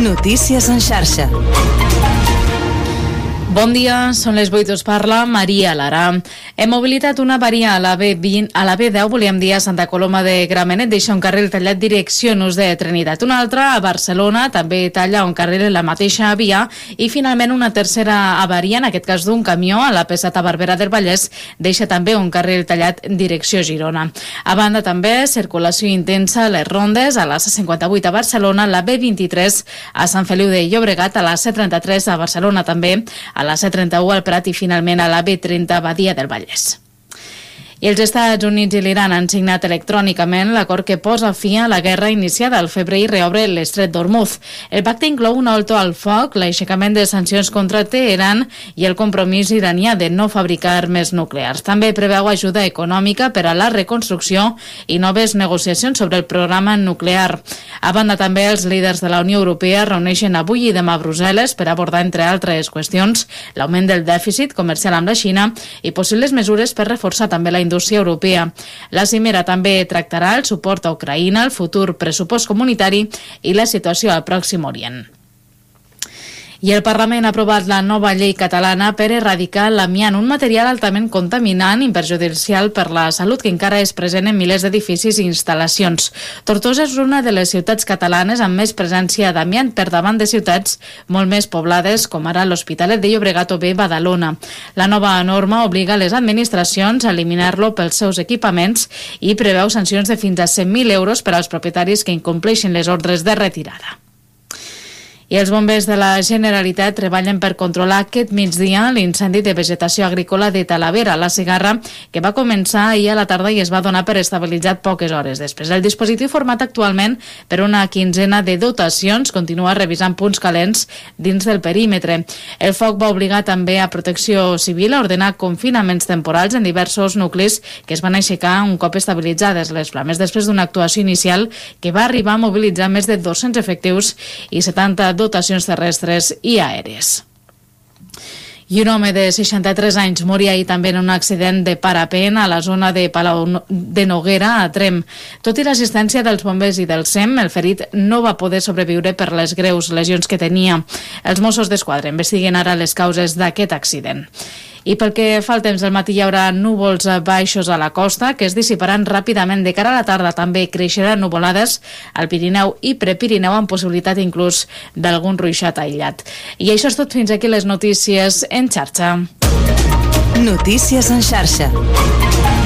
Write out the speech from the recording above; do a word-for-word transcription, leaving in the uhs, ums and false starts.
Notícies en xarxa. Bon dia, són les vuit, us parla Maria Lara. Hem mobilitat una avaria a la B vint, a la B deu, volíem dir a Santa Coloma de Gramenet, deixa un carril tallat direcció Nus de Trinitat. Una altra a Barcelona, també talla un carril en la mateixa via, i finalment una tercera avaria, en aquest cas d'un camió, a la P set a Barberà del Vallès, deixa també un carril tallat direcció Girona. A banda també, circulació intensa a les rondes, a la C cinquanta-vuit a Barcelona, la B vint-i-tres a Sant Feliu de Llobregat, a la C trenta-tres a Barcelona també, a la C trenta-u al Prat i finalment a la B trenta a Badia del Vallès. I els Estats Units i l'Iran han signat electrònicament l'acord que posa fi a la guerra iniciada al febrer i reobre l'estret d'Hormuz. El pacte inclou un alto al foc, l'aixecament de sancions contra Teheran i el compromís iranià de no fabricar armes nuclears. També preveu ajuda econòmica per a la reconstrucció i noves negociacions sobre el programa nuclear. A banda, també els líders de la Unió Europea reuneixen avui i demà a Brussel·les per abordar, entre altres qüestions, l'augment del dèficit comercial amb la Xina i possibles mesures per reforçar també la indústria europea. La cimera també tractarà el suport a Ucraïna, el futur pressupost comunitari i la situació al Pròxim Orient. I el Parlament ha aprovat la nova llei catalana per erradicar l'amiant, un material altament contaminant i perjudicial per la salut que encara és present en milers d'edificis i instal·lacions. Tortosa és una de les ciutats catalanes amb més presència d'amiant, per davant de ciutats molt més poblades com ara l'Hospitalet de Llobregat o bé Badalona. La nova norma obliga les administracions a eliminar-lo pels seus equipaments i preveu sancions de fins a cent mil euros per als propietaris que incompleixin les ordres de retirada. I els bombers de la Generalitat treballen per controlar aquest migdia l'incendi de vegetació agrícola de Talavera, la Segarra, que va començar ahir a la tarda i es va donar per estabilitzat poques hores després. El dispositiu, format actualment per una quinzena de dotacions, continua revisant punts calents dins del perímetre. El foc va obligar també a Protecció Civil a ordenar confinaments temporals en diversos nuclis que es van aixecar un cop estabilitzades les flames, després d'una actuació inicial que va arribar a mobilitzar més de dos-cents efectius i setanta dotacions terrestres i aèries. I un home de seixanta-tres anys moria ahir també en un accident de parapent a la zona de Palau de Noguera, a Tremp. Tot i l'assistència dels bombers i del S E M, el ferit no va poder sobreviure per les greus lesions que tenia. Els Mossos d'Esquadra investiguen ara les causes d'aquest accident. I pel que fa al temps, al matí hi haurà núvols baixos a la costa que es dissiparan ràpidament. De cara a la tarda també creixeran nuvolades al Pirineu i Prepirineu, amb possibilitat inclús d'algun ruixat aïllat. I això és tot, fins aquí les notícies en xarxa. Notícies en xarxa.